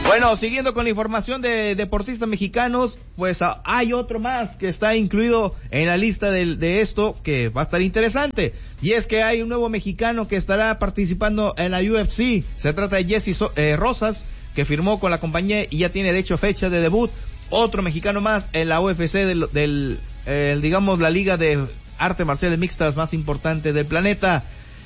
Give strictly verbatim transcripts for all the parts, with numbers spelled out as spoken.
Bueno, siguiendo con la información de deportistas mexicanos, pues a, hay otro más que está incluido en la lista de, de esto, que va a estar interesante. Y es que hay un nuevo mexicano que estará participando en la U F C. Se trata de Jesse so- eh, Rosas, que firmó con la compañía y ya tiene de hecho fecha de debut. Otro mexicano más en la U F C del, del eh, digamos, la liga de artes marciales mixtas más importante del planeta,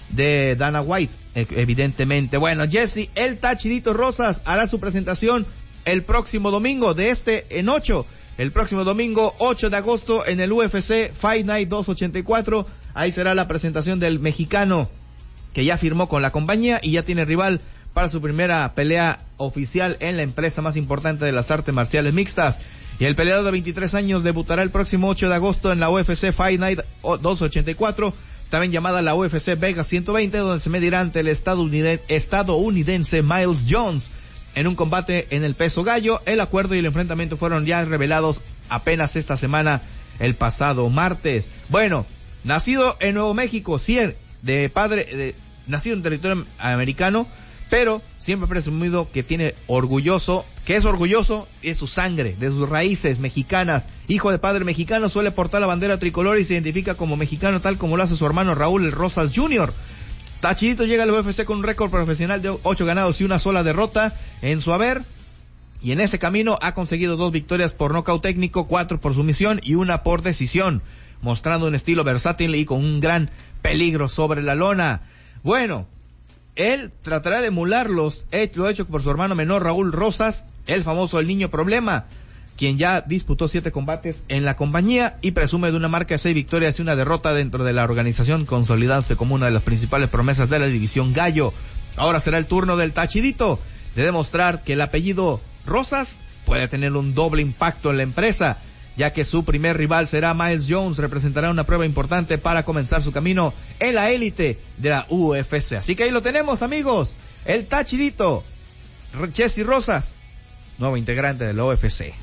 de Dana White, evidentemente. Bueno, Jesse El Tachidito Rosas hará su presentación el próximo domingo, de este en ocho, el próximo domingo ocho de agosto en el U F C Fight Night doscientos ochenta y cuatro. Ahí será la presentación del mexicano que ya firmó con la compañía y ya tiene rival para su primera pelea oficial en la empresa más importante de las artes marciales mixtas. Y el peleador de veintitrés años debutará el próximo ocho de agosto en la U F C Fight Night doscientos ochenta y cuatro, también llamada la U F C Vegas ciento veinte, donde se medirá ante el estadounidense, estadounidense Miles Jones en un combate en el peso gallo. El acuerdo y el enfrentamiento fueron ya revelados apenas esta semana, el pasado martes. Bueno, nacido en Nuevo México, sí, de padre, de, nacido en territorio americano, pero siempre presumido que tiene orgulloso, que es orgulloso de su sangre, de sus raíces mexicanas. Hijo de padre mexicano, suele portar la bandera tricolor y se identifica como mexicano, tal como lo hace su hermano Raúl El Rosas junior Tachidito llega al U F C con un récord profesional de ocho ganados y una sola derrota en su haber. Y en ese camino ha conseguido dos victorias por nocaut técnico, cuatro por sumisión y una por decisión, mostrando un estilo versátil y con un gran peligro sobre la lona. Bueno, él tratará de emularlos, lo hecho por su hermano menor Raúl Rosas, el famoso El Niño Problema, quien ya disputó siete combates en la compañía y presume de una marca de seis victorias y una derrota dentro de la organización, consolidándose como una de las principales promesas de la división gallo. Ahora será el turno del Tachidito de demostrar que el apellido Rosas puede tener un doble impacto en la empresa, ya que su primer rival será Miles Jones. Representará una prueba importante para comenzar su camino en la élite de la U F C. Así que ahí lo tenemos, amigos, el Tachidito Jesse Rosas, nuevo integrante de la U F C.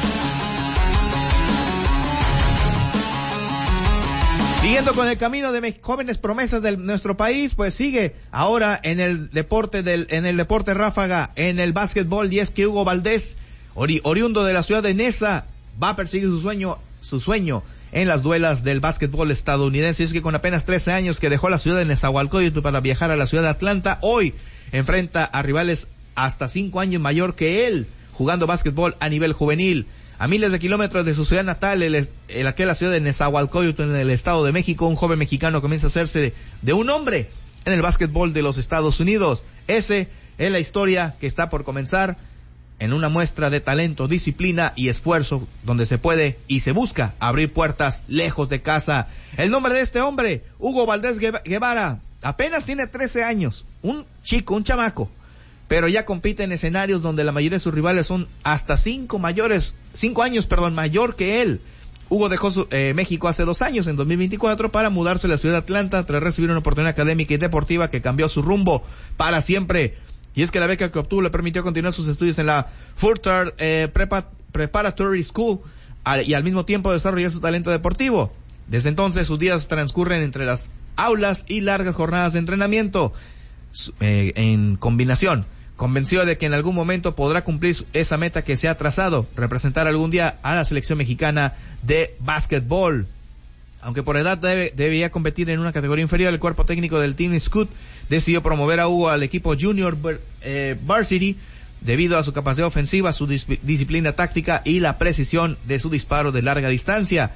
Siguiendo con el camino de jóvenes promesas de nuestro país, pues sigue ahora en el deporte del, en el deporte ráfaga, en el básquetbol, y es que Hugo Valdés, ori, oriundo de la ciudad de Nesa, va a perseguir su sueño, su sueño en las duelas del básquetbol estadounidense. Es que con apenas trece años que dejó la ciudad de Nezahualcóyotl para viajar a la ciudad de Atlanta, hoy enfrenta a rivales hasta cinco años mayor que él, jugando básquetbol a nivel juvenil. A miles de kilómetros de su ciudad natal, el, el aquella ciudad de Nezahualcóyotl en el Estado de México, un joven mexicano comienza a hacerse de, de un hombre en el básquetbol de los Estados Unidos. Ese es la historia que está por comenzar, en una muestra de talento, disciplina y esfuerzo, donde se puede y se busca abrir puertas lejos de casa. El nombre de este hombre, Hugo Valdés Guevara, apenas tiene trece años, un chico, un chamaco, pero ya compite en escenarios donde la mayoría de sus rivales son hasta cinco mayores, cinco años, perdón, mayor que él. Hugo dejó su, eh, México hace dos años, en dos mil veinticuatro, para mudarse a la ciudad de Atlanta tras recibir una oportunidad académica y deportiva que cambió su rumbo para siempre. Y es que la beca que obtuvo le permitió continuar sus estudios en la Further eh, Prepa, Preparatory School al, y al mismo tiempo desarrollar su talento deportivo. Desde entonces sus días transcurren entre las aulas y largas jornadas de entrenamiento eh, en combinación. Convencido de que en algún momento podrá cumplir esa meta que se ha trazado, representar algún día a la selección mexicana de básquetbol. Aunque por edad debe, debía competir en una categoría inferior, el cuerpo técnico del Team Scoot decidió promover a Hugo al equipo Junior eh, Varsity debido a su capacidad ofensiva, su dis- disciplina táctica y la precisión de su disparo de larga distancia.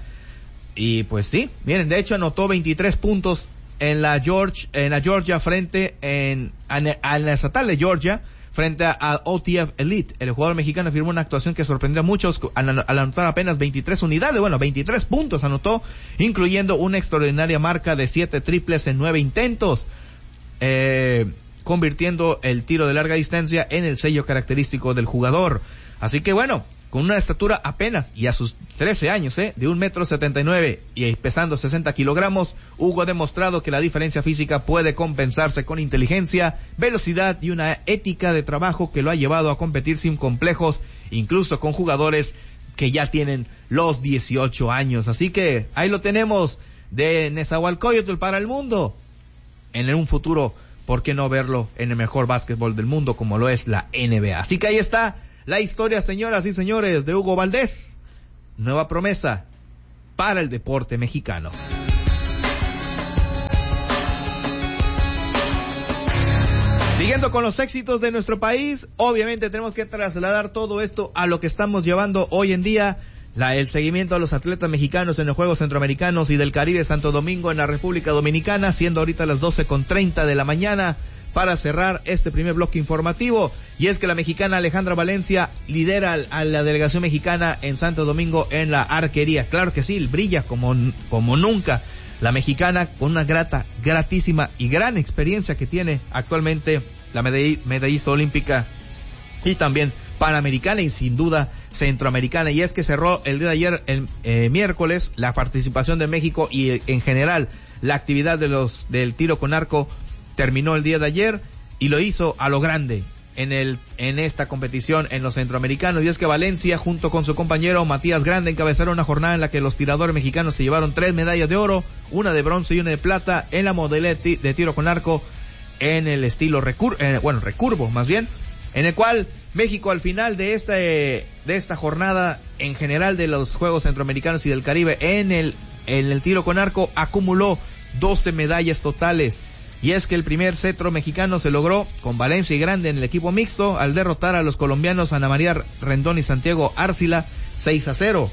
Y pues sí, miren, de hecho anotó veintitrés puntos en la George, en la Georgia frente en, en, en la estatal de Georgia frente al O T F Elite. El jugador mexicano firmó una actuación que sorprendió a muchos al, al anotar apenas veintitrés unidades, bueno, veintitrés puntos anotó, incluyendo una extraordinaria marca de siete triples en nueve intentos, eh, convirtiendo el tiro de larga distancia en el sello característico del jugador. Así que bueno, con una estatura apenas, y a sus trece años, eh, de un metro setenta y nueve y pesando sesenta kilogramos, Hugo ha demostrado que la diferencia física puede compensarse con inteligencia, velocidad y una ética de trabajo que lo ha llevado a competir sin complejos, incluso con jugadores que ya tienen los dieciocho años. Así que ahí lo tenemos, de Nezahualcóyotl para el mundo, en un futuro ¿por qué no verlo en el mejor básquetbol del mundo como lo es la N B A? Así que ahí está la historia, señoras y señores, de Hugo Valdés, nueva promesa para el deporte mexicano. Siguiendo con los éxitos de nuestro país, obviamente tenemos que trasladar todo esto a lo que estamos llevando hoy en día, la, el seguimiento a los atletas mexicanos en los Juegos Centroamericanos y del Caribe Santo Domingo en la República Dominicana, siendo ahorita las doce con treinta de la mañana para cerrar este primer bloque informativo. Y es que la mexicana Alejandra Valencia lidera a la delegación mexicana en Santo Domingo en la arquería. Claro que sí, brilla como, como nunca. La mexicana con una grata, gratísima y gran experiencia que tiene actualmente la medall- medallista olímpica y también panamericana y sin duda centroamericana. Y es que cerró el día de ayer, el eh, miércoles, la participación de México y eh, en general la actividad de los del tiro con arco terminó el día de ayer y lo hizo a lo grande en el en esta competición en los centroamericanos. Y es que Valencia junto con su compañero Matías Grande encabezaron una jornada en la que los tiradores mexicanos se llevaron tres medallas de oro, una de bronce y una de plata en la modalidad de tiro con arco en el estilo recur eh, bueno recurvo más bien, en el cual México al final de esta de esta jornada en general de los Juegos Centroamericanos y del Caribe en el en el tiro con arco acumuló doce medallas totales. Y es que el primer cetro mexicano se logró con Valencia y Grande en el equipo mixto al derrotar a los colombianos Ana María Rendón y Santiago Arcila seis a cero.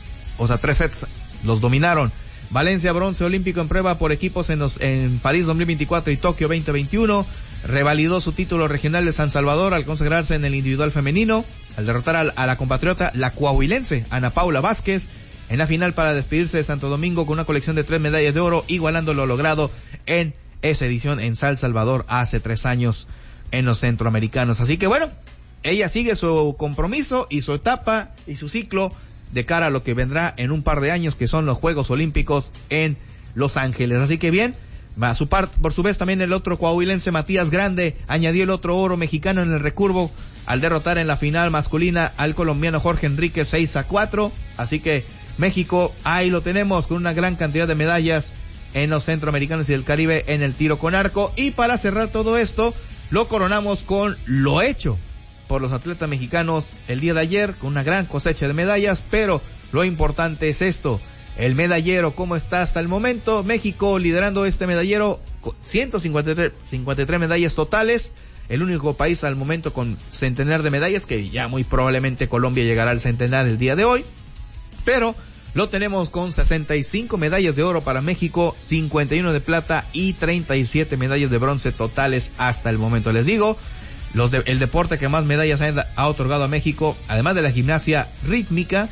O sea, tres sets los dominaron. Valencia bronce olímpico en prueba por equipos en, los, en París dos mil veinticuatro y Tokio veinte veintiuno. Revalidó su título regional de San Salvador al consagrarse en el individual femenino, al derrotar a, a la compatriota, la coahuilense, Ana Paula Vázquez, en la final para despedirse de Santo Domingo con una colección de tres medallas de oro, igualando lo logrado en esa edición en San Salvador hace tres años en los centroamericanos. Así que bueno, ella sigue su compromiso y su etapa y su ciclo de cara a lo que vendrá en un par de años, que son los Juegos Olímpicos en Los Ángeles. Así que bien, a su parte, por su vez también el otro coahuilense Matías Grande añadió el otro oro mexicano en el recurvo al derrotar en la final masculina al colombiano Jorge Enrique seis a cuatro. Así que México, ahí lo tenemos con una gran cantidad de medallas en los centroamericanos y del Caribe en el tiro con arco. Y para cerrar todo esto, lo coronamos con lo hecho por los atletas mexicanos el día de ayer, con una gran cosecha de medallas, pero lo importante es esto, el medallero, ¿cómo está hasta el momento? México liderando este medallero, ciento cincuenta y tres medallas totales, el único país al momento con centenar de medallas, que ya muy probablemente Colombia llegará al centenar el día de hoy, pero lo tenemos con sesenta y cinco medallas de oro para México, cincuenta y uno de plata y treinta y siete medallas de bronce totales hasta el momento. Les digo, los de, el deporte que más medallas ha, ha otorgado a México, además de la gimnasia rítmica,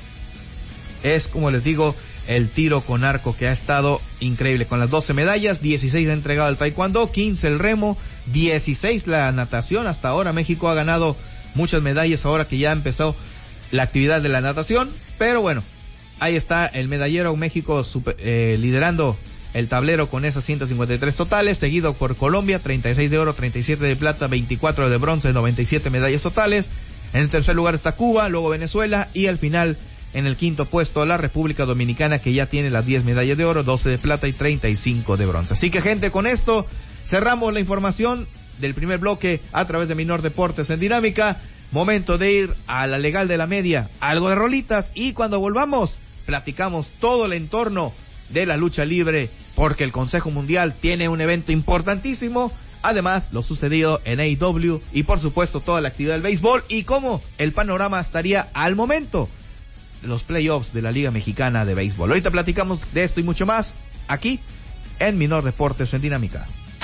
es, como les digo, el tiro con arco, que ha estado increíble, con las doce medallas, dieciséis ha entregado el taekwondo, quince el remo, dieciséis la natación. Hasta ahora México ha ganado muchas medallas ahora que ya ha empezado la actividad de la natación, pero bueno, ahí está el medallero, México super, eh, liderando el tablero con esas ciento cincuenta y tres totales, seguido por Colombia, treinta y seis de oro, treinta y siete de plata, veinticuatro de bronce, noventa y siete medallas totales. En el tercer lugar está Cuba, luego Venezuela y al final en el quinto puesto la República Dominicana, que ya tiene las diez medallas de oro, doce de plata y treinta y cinco de bronce. Así que gente, con esto cerramos la información del primer bloque a través de Minor Deportes en Dinámica. Momento de ir a la legal de la media, algo de rolitas, y cuando volvamos platicamos todo el entorno de la lucha libre, porque el Consejo Mundial tiene un evento importantísimo, además lo sucedido en A E W y por supuesto toda la actividad del béisbol y cómo el panorama estaría al momento de los playoffs de la Liga Mexicana de Béisbol. Ahorita platicamos de esto y mucho más aquí en Minor Deportes en Dinámica.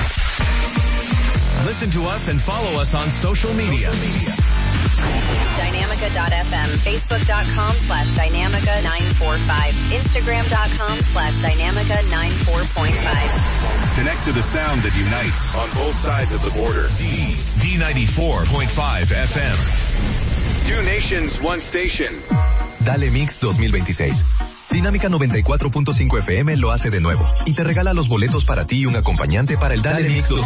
Listen to us and follow us on social media. Dynamica dot f m, facebook dot com slash Dynamica nine four five, instagram dot com slash Dynamica nine four point five. Connect to the sound that unites on both sides of the border. D, D ninety-four point five F M. Two nations, one station. Dale Mix dos mil veintiséis. Dinámica noventa y cuatro punto cinco F M lo hace de nuevo y te regala los boletos para ti y un acompañante para el Dale, Dale Mix dos mil veintiséis.